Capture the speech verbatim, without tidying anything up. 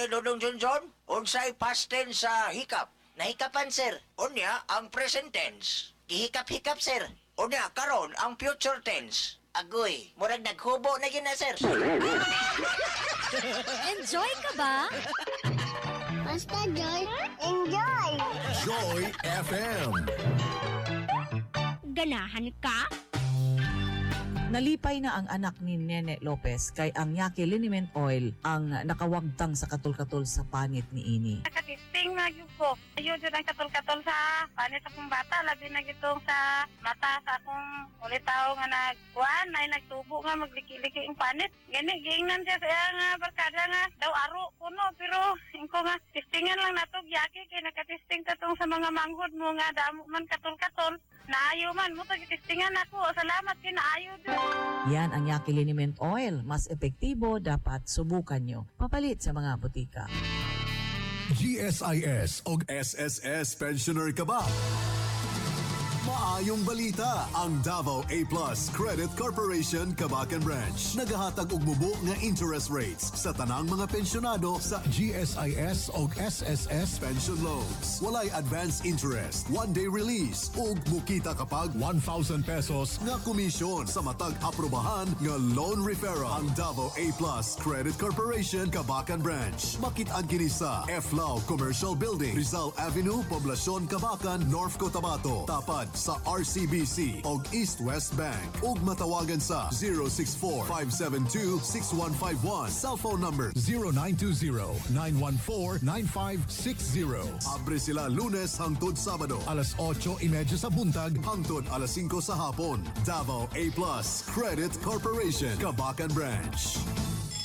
Eh, Dodong Johnson, unsay past tense sa hikap? Nahikapan, sir. Unya, ang present tense. Gihikap-hikap, sir. Unya, karon ang future tense. Agoy, murag naghubo na yun na, sir. Enjoy ka ba? Basta Joy, enjoy! Joy F M. Ganahan ka? Nalipay na ang anak ni Nene Lopez kay ang Yaki Liniment Oil ang nakawagtang sa katul-katul sa panit ni Ini. Nakatisting na yun ko. Ayun dyan ang katol-katol sa panit akong bata. Labi na gitong sa mata sa akong ulitaw nga nagkuhan. Ay nagtubo nga magliki-liki ang panit. Gani, giingnan siya sa nga barkada nga. Daw aro kuno. Pero ingko nga, tistingan lang natog Yaki. Kaya nakatisting katong sa mga manghod mo nga. Damo man katol-katol. Naayo man mo tagitistingan ako. Salamat kin naayo dun. Yan ang Yaki Liniment Oil. Mas epektibo, dapat subukan nyo. Papalit sa mga butika. G S I S o S S S pensioner ka ba? Maayong balita, ang Davao A Plus Credit Corporation Cabacan Branch nagahatag og mubo nga interest rates sa tanang mga pensyonado sa G S I S o S S S pension loans. Walay advance interest, one-day release ug mukita kapag one thousand pesos nga komisyon sa matag aprobahan nga loan referral. Ang Davao A Plus Credit Corporation Cabacan Branch makit-an kini sa F L A W Commercial Building, Rizal Avenue, Poblacion, Cabacan, North Cotabato, tapad sa R C B C og East-West Bank. Ug matawagan sa zero six four, five seven two, six one five one. Cellphone number zero nine two zero, nine one four, nine five six zero. Abre sila Lunes hangtod Sabado, alas otso y media sa buntag hangtod alas singko sa hapon. Davao A Plus Credit Corporation, Cabacan Branch.